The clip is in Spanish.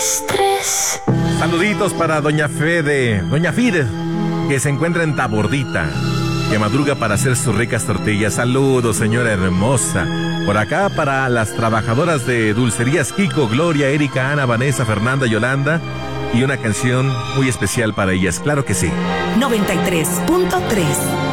estrés. Saluditos para Doña Fide, que se encuentra en Tabordita, que madruga para hacer sus ricas tortillas. Saludos, señora hermosa. Por acá para las trabajadoras de Dulcerías Kiko, Gloria, Erika, Ana, Vanessa, Fernanda, Yolanda. Y una canción muy especial para ellas, claro que sí. 93.3